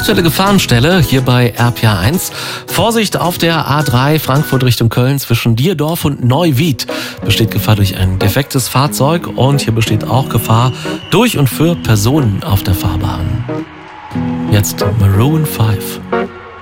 aktuelle Gefahrenstelle hier bei RPA1. Vorsicht auf der A3 Frankfurt Richtung Köln zwischen Dierdorf und Neuwied. Besteht Gefahr durch ein defektes Fahrzeug und hier besteht auch Gefahr durch und für Personen auf der Fahrbahn. Jetzt Maroon 5.